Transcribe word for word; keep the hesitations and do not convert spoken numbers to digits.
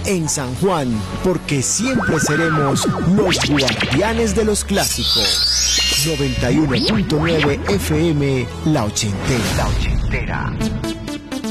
en San Juan, porque siempre seremos los guardianes de los clásicos. noventa y uno punto nueve F M, La Ochentera. La Ochentera.